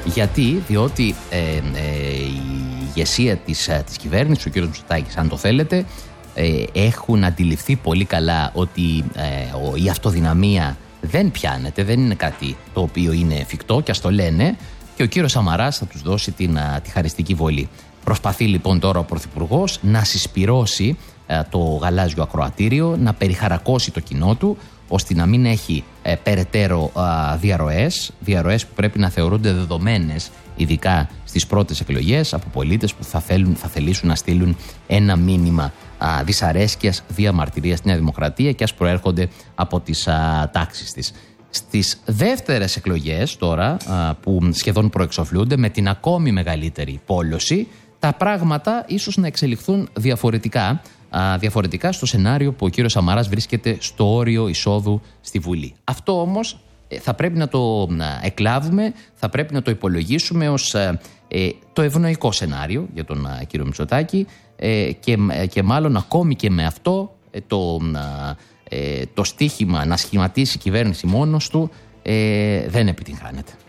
Διότι η ηγεσία της κυβέρνησης, ο κ. Μητσοτάκης, αν το θέλετε, έχουν αντιληφθεί πολύ καλά ότι η αυτοδυναμία δεν πιάνεται, δεν είναι κάτι το οποίο είναι εφικτό και ας το λένε, και ο κύριος Σαμαράς θα τους δώσει τη χαριστική βολή. Προσπαθεί λοιπόν τώρα ο Πρωθυπουργός να συσπυρώσει το γαλάζιο ακροατήριο, να περιχαρακώσει το κοινό του, ώστε να μην έχει περαιτέρω διαρροές που πρέπει να θεωρούνται δεδομένες, ειδικά στις πρώτες εκλογές, από πολίτες που θα θελήσουν να στείλουν ένα μήνυμα δυσαρέσκειας, διαμαρτυρίας στη Νέα Δημοκρατία και ας προέρχονται από τις τάξεις της. Στις δεύτερες εκλογές τώρα, που σχεδόν προεξοφλούνται, με την ακόμη μεγαλύτερη πόλωση, τα πράγματα ίσως να εξελιχθούν διαφορετικά στο σενάριο που ο κύριος Σαμαράς βρίσκεται στο όριο εισόδου στη Βουλή. Αυτό όμως θα πρέπει να το εκλάβουμε, θα πρέπει να το υπολογίσουμε ως το ευνοϊκό σενάριο για τον κύριο Μητσοτάκη, και μάλλον ακόμη και με αυτό το στίχημα να σχηματίσει η κυβέρνηση μόνος του δεν επιτυγχάνεται.